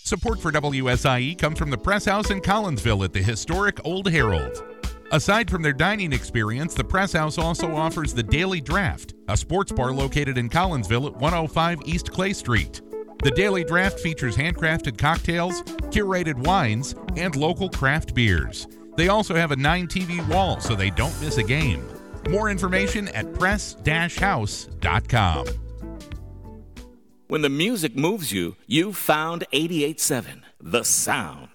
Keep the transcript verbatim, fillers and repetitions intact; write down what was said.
Support for W S I E comes from the Press House in Collinsville at the historic Old Herald. Aside from their dining experience, the Press House also offers the Daily Draft, a sports bar located in Collinsville at one oh five East Clay Street. The Daily Draft features handcrafted cocktails, curated wines, and local craft beers. They also have a nine T V wall so they don't miss a game. More information at press house dot com. When the music moves you, you've found eighty-eight point seven, The Sound.